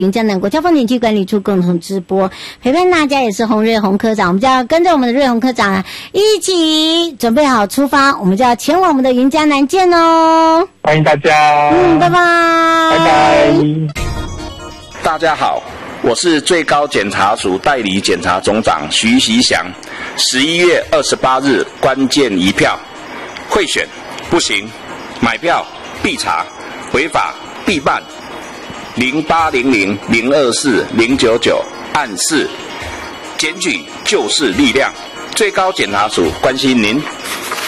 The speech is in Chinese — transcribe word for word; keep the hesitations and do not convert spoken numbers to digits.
云嘉南国家风景区管理处共同直播，陪伴大家也是洪瑞洪科长，我们就要跟着我们的瑞洪科长一起准备好出发，我们就要前往我们的云嘉南见哦！ 欢迎大家， 嗯，拜拜， 拜拜。 大家好，我是最高检察署代理检察总长徐习祥。十一月二十八日关键一票，贿选不行，买票必查，违法必办。零八零零零二四零九九案四，检举就是力量。最高检察署关心您。